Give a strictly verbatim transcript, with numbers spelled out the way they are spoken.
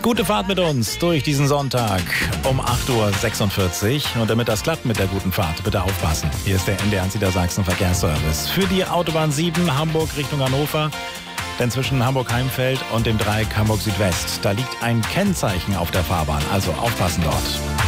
Gute Fahrt mit uns durch diesen Sonntag um acht Uhr sechsundvierzig. Und damit das klappt mit der guten Fahrt, bitte aufpassen. Hier ist der N D R Niedersachsen Verkehrsservice. Für die Autobahn sieben Hamburg Richtung Hannover. Denn zwischen Hamburg-Heimfeld und dem Dreieck Hamburg Südwest, da liegt ein Kennzeichen auf der Fahrbahn. Also aufpassen dort.